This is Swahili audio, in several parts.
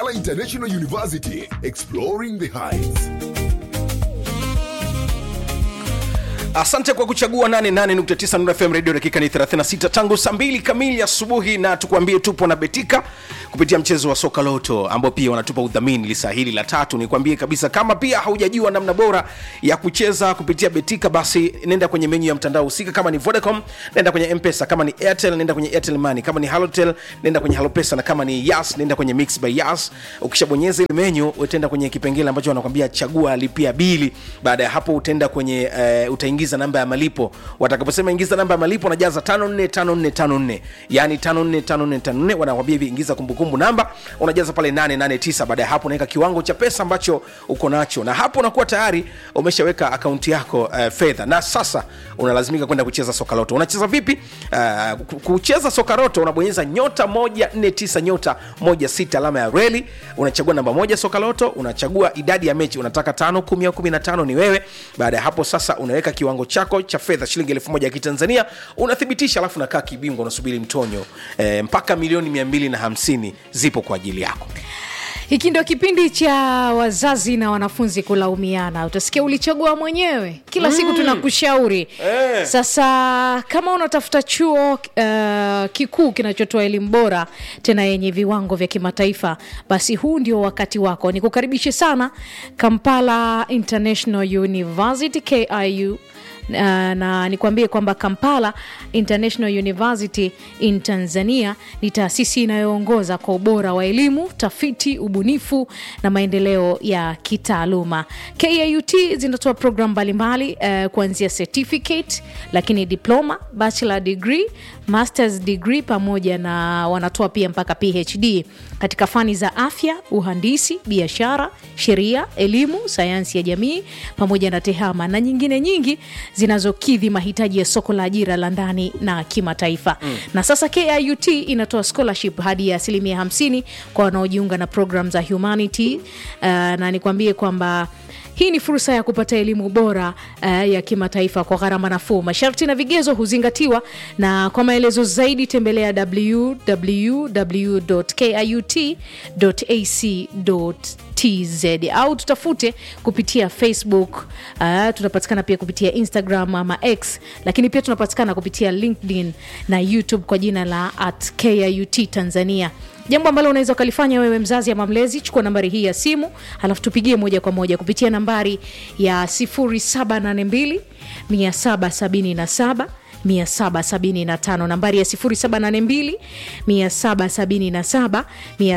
Kampala International University, exploring the heights. Asante kwa kuchagua 88.9 Nuru FM Radio. Dakika ni 36 tangu saa 2 kamili asubuhi, na tukwambie tupo na Betika kupitia mchezo wa soka loto ambao pia wanatupa udhamini lisa hili la tatu. Nikwambie kabisa, kama pia haujajua namna bora ya kucheza kupitia Betika, basi nenda kwenye menu ya mtandao husika. Kama ni Vodacom, nenda kwenye M-Pesa. Kama ni Airtel, nenda kwenye Airtel Money. Kama ni Halotel, nenda kwenye Halopesa. Na kama ni Yas, nenda kwenye Mix by Yas. Ukishabonyeza ile menu, utaenda kwenye kipengele ambacho wanakuambia chagua lipia bili. Baada ya hapo utaenda kwenye utaingiza namba ya malipo. Watakaposema ingiza namba ya malipo, unajaza 545454, yani 545454. Wanakuambia hivi, ingiza kumbukumbu namba, unajaza pale 889. Baada ya hapo unaweka kiwango cha pesa ambacho uko nacho, na hapo unakuwa tayari umeshaweka akaunti yako fedha. Na sasa unalazimika kwenda kucheza soka loto. Unacheza vipi? Kucheza soka loto unabonyeza *149 *16 alama ya reli, unachagua namba 1 soka loto, unachagua idadi ya mechi, unataka 5, 10 au 15, ni wewe. Baada ya hapo sasa unaweka kiwango chako cha fedha shilingi 1000 ya Kitanzania, unathibitisha, alafu nakaa kibingwa, unasubiri mtonyo mpaka milioni 250 zipo kwa ajili yako. Hiki ndio kipindi cha wazazi na wanafunzi kulaumiana. Utasikia ulichagua mwenyewe. Kila siku tunakushauri. Sasa kama unatafuta chuo kikuu kinachotoa elimu bora tena yenye viwango vya kimataifa, basi huu ndio wakati wako. Nikukaribishe sana Kampala International University, KIU. Na nikwambie kwamba Kampala International University in Tanzania ni taasisi inayoongoza kwa ubora wa elimu, tafiti, ubunifu na maendeleo ya kitaaluma. KIUT zinatoa program mbalimbali kuanzia certificate, lakini diploma, bachelor degree, master's degree, pamoja na wanatoa pia mpaka PhD katika fani za afya, uhandisi, biashara, sheria, elimu, sayansi ya jamii pamoja na tehama na nyingine nyingi zinazokidhi mahitaji ya soko la ajira la ndani na kimataifa. Na sasa KIUT inatoa scholarship hadi ya 50% kwa wanaojiunga na program za humanity, na nikwambie kwamba hii ni fursa ya kupata elimu bora ya kimataifa kwa gharama nafuu. Masharti na vigezo huzingatiwa, na kwa maelezo zaidi tembelea www.kiut.ac.tz au tutafute kupitia Facebook. Tunapatikana pia kupitia Instagram ama X, lakini pia tunapatikana kupitia LinkedIn na YouTube kwa jina la @KIUT Tanzania. Jambo ambalo unaweza kulifanya wewe mzazi ama mlezi, chukua nambari hii ya simu, halafu tupigie moja kwa moja kupitia nambari ya 0782 777 775, nambari ya 0782 777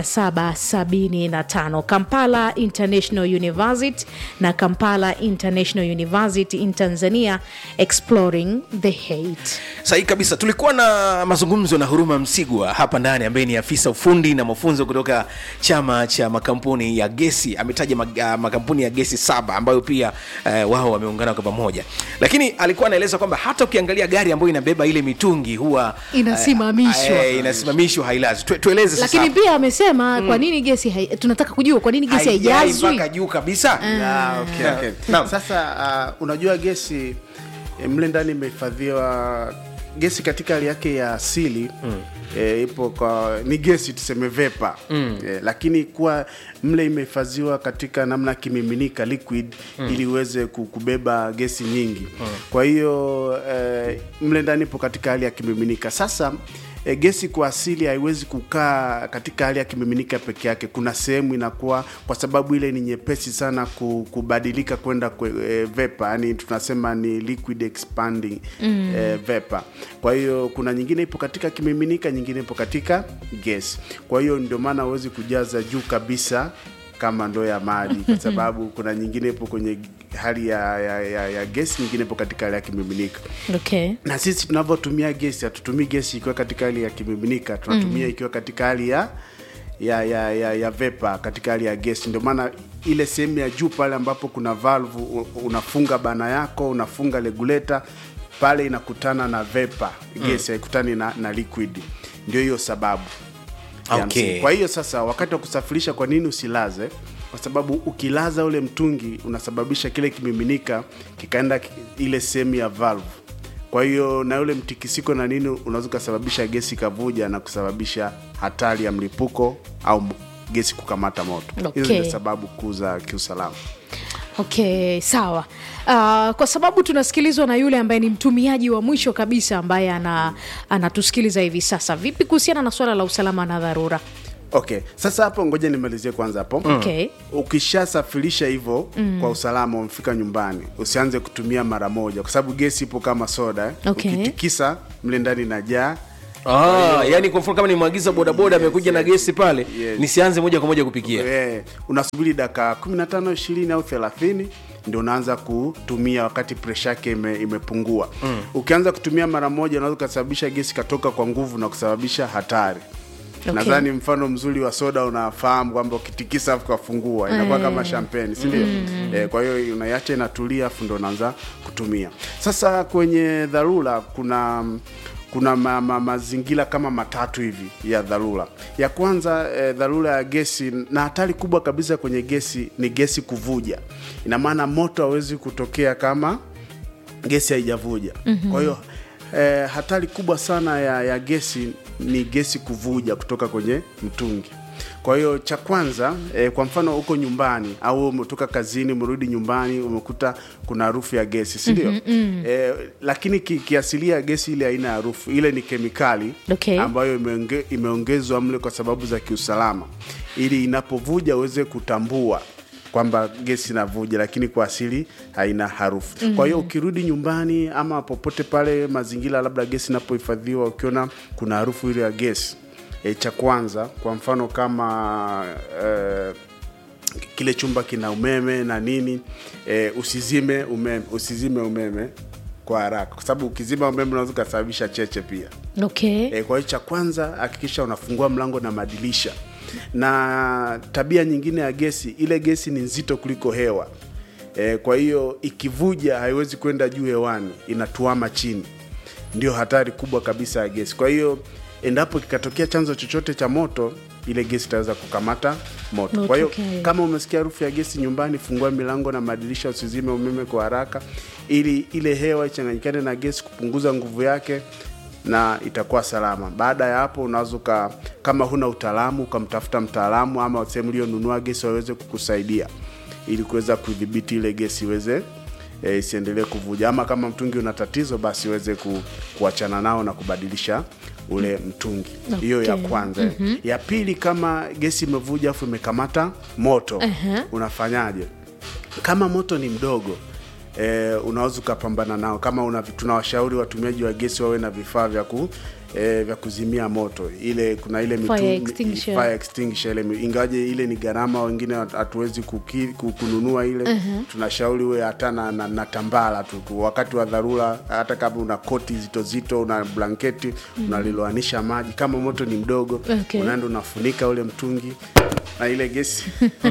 775. Kampala International University na Kampala International University in Tanzania, exploring the hate. Sahihi kabisa. Tulikuwa na mazungumzo na Huruma Msigwa hapa ndani, ambaye ni afisa ufundi na mafunzo kutoka chama cha makampuni ya gesi. Ametaja makampuni ya gesi 7 ambayo pia wao wameungana kwa pamoja, lakini alikuwa anaeleza kwamba hata ukiangalia gari ambayo inabeba ile mitungi huwa inasimamishwa, hailazi. Tueleze sasa. Lakini pia amesema kwa nini gesi tunataka kujua kwa nini gesi haijazwi mpaka juu kabisa. Okay. Sasa unajua gesi mle ndani imehifadhiwa gesi katika hali yake ya asili. Ipo kwa ni gesi tuseme vapor. Lakini kwa mle imehifadhiwa katika namna kimiminika liquid, ili uweze kubeba gesi nyingi. Kwa hiyo mle ndani ipo katika hali ya kimiminika. Sasa gesi kwa asili haiwezi kukaa katika hali ya kimiminika peke yake. Kuna sehemu inakuwa, kwa sababu ile ni nyepesi sana kubadilika kwenda vapor, yani tunasema ni liquid expanding vapor. Kwa hiyo kuna nyingine ipo katika kimiminika, nyingine ipo katika gesi. Kwa hiyo ndio maana huwezi kujaza juu kabisa kama ndoo ya maji, kwa sababu kuna nyingine ipo kwenye hali ya gesi, nyingine ipo katika hali ya kimiminika. Okay. Na sisi tunavyotumia gesi, hatutumii gesi ikiwa katika hali ya kimiminika, tunatumia ikiwa katika hali ya vapor, katika hali ya gesi. Ndio maana ile sehemu ya juu pale ambapo kuna valve, unafunga bana yako, unafunga regulator pale, inakutana na vapor. Gesi haikutani na liquid. Ndio hiyo sababu. Okay. Kwa hiyo sasa wakati wa kusafirisha, kwa nini usilaze? Kwa sababu ukilaza ule mtungi unasababisha kile kimiminika kikaenda ile sehemu ya valve. Kwa hiyo na ule mtikisiko na nini unaweza kusababisha gesi kavuja na kusababisha hatari ya mlipuko au gesi kukamata moto. Okay. Hizo ndio sababu kuu za kiusalama. Okay, sawa. Kwa sababu tunasikilizwa na yule ambaye ni mtumiaji wa mwisho kabisa ambaye anatusikiliza hivi sasa. Vipi kuhusiana na swala la usalama na dharura? Okay, sasa hapo ngoja nimalizie kwanza hapo. Okay. Ukishasafirisha hivyo kwa usalama, umefika nyumbani, usianze kutumia mara moja kwa sababu gesi ipo kama soda. Okay. Ukitikisa mle ndani inajaa. Yani kwa mfano kama nimwagiza bodaboda amekuja na gesi pale, nisianze moja kwa moja kupikia. Unasubiri dakika 15, 20 au 30 ndio unaanza kutumia wakati pressure yake imepungua. Ukianza kutumia mara moja unaweza kusababisha gesi katoka kwa nguvu na kusababisha hatari. Okay. Nadhani mfano mzuri wa soda unafahamu kwamba ukitikisa afu kafungua inakuwa kama champagne, si ndio? Kwa hiyo unaiacha inatulia afu ndio unaanza kutumia. Sasa kwenye dharura kuna mazingira kama matatu hivi ya dharura. Ya kwanza, dharura ya gesi, na hatari kubwa kabisa kwenye gesi ni gesi kuvuja. Ina maana moto hauwezi kutokea kama gesi haijavuja. Kwa hiyo hatari kubwa sana ya gesi ni gesi kuvuja kutoka kwenye mtungi. Kwa hiyo cha kwanza, kwa mfano uko nyumbani au umetoka kazini umerudi nyumbani umekuta kuna harufu ya gesi, si ndio? Lakini kiasilia gesi ile haina harufu, ile ni kemikali. Okay. Ambayo imeongezwa mle kwa sababu za kiusalama, ili inapovuja uweze kutambua kwamba gesi inavuja, lakini kwa asili haina harufu. Kwa hiyo ukirudi nyumbani ama popote pale mazingira labda gesi inapohifadhiwa, ukiona kuna harufu ile ya gesi, cha kwanza, kwa mfano kama kile chumba kina umeme na nini, usizime umeme kwa haraka, kwa sababu ukizima umeme unaweza kusababisha cheche pia. Okay. Kwa hiyo cha kwanza hakikisha unafungua mlango na madirisha. Na tabia nyingine ya gesi, ile gesi ni nzito kuliko hewa. Kwa hiyo ikivuja haiwezi kwenda juu hewani, inatuama chini. Ndio hatari kubwa kabisa ya gesi. Kwa hiyo endapo kikatokea chanzo chochote cha moto, ile gesi itaweza kukamata moto. Kwa hiyo kama umesikia harufu ya gesi nyumbani, fungua milango na madirisha, usizime umeme kwa haraka, ili ile hewa ichanganyikane na gesi kupunguza nguvu yake na itakuwa salama. Baada ya hapo unaweza kama huna utaalamu ukamtafuta mtaalamu ama sehemu uliyonunua gesi waweze kukusaidia ili kuweza kudhibiti ile gesi iweze isiendelee kuvuja, ama kama mtungi una tatizo basi uweze kuachana nao na kubadilisha ule mtungi. Hiyo ya kwanza. Ya pili, kama gesi imevuja afu imekamata moto, unafanyaje? Kama moto ni mdogo, unaweza kupambana nao. Kama tunawashauri watumiaji wa gesi wawe na vifaa vya kuzimia moto. Ile kuna ile fire extinguisher ile, ingaje ile ni gharama, wengine hatuwezi kununua ile. Tunashauri wewe hata na tambala tu wakati wa dharura, hata kama una koti zito una blanketi, unaliloanisha maji. Kama moto ni mdogo, unaenda unafunika ule mtungi na ile gesi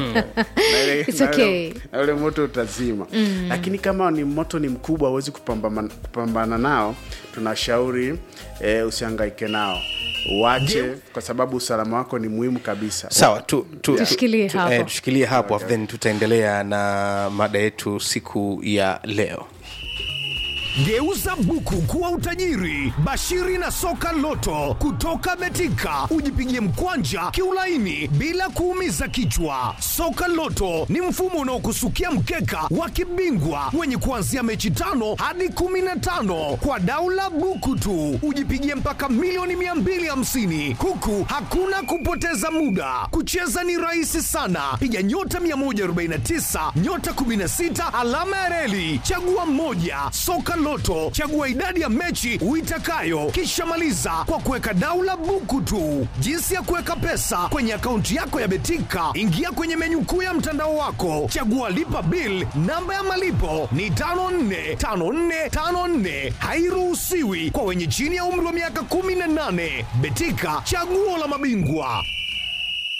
na ile moto utazima. Lakini kama ni moto ni mkubwa, huwezi kupambana nao, tunashauri usihangaike nao, uache, kwa sababu usalama wako ni muhimu kabisa. Sawa, tushikilie hapo then tutaendelea na mada yetu siku ya leo. Geuza buku kuwa utajiri. Bashiri na soka loto kutoka Betika, ujipigie mkwanja kiulaini bila kuumiza kichwa. Soka loto ni mfumo unaokusukia mkeka wa kibingwa wenye kuanzia mechi 5 hadi 15 kwa daula buku tu. Ujipigie mpaka milioni 250, huku hakuna kupoteza muda. Kucheza ni rahisi sana. Piga nyota 149 nyota 16 alama ya reli, chagua mmoja. Soka Loto, chagua idadi ya mechi uitakayo, kisha maliza kwa kuweka daula buku tu. Jinsi ya kuweka pesa kwenye akaunti yako ya Betika, ingia kwenye menyu kuu ya mtandao wako, chagua lipa bill. Namba ya malipo ni 545454. Hairuhusiwi kwa wenye chini ya umri wa miaka 18. Betika, chaguo la mabingwa.